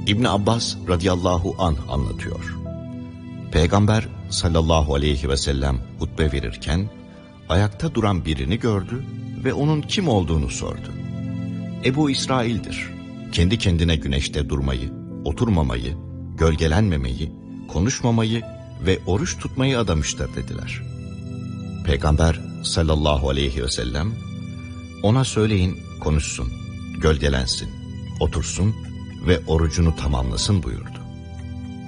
İbn Abbas radıyallahu anh anlatıyor. Peygamber sallallahu aleyhi ve sellem hutbe verirken ayakta duran birini gördü ve onun kim olduğunu sordu. Ebu İsrail'dir. Kendi kendine güneşte durmayı, oturmamayı, gölgelenmemeyi, konuşmamayı ve oruç tutmayı adamıştır dediler. Peygamber sallallahu aleyhi ve sellem, ona söyleyin konuşsun, gölgelensin, otursun ve orucunu tamamlasın buyurdu.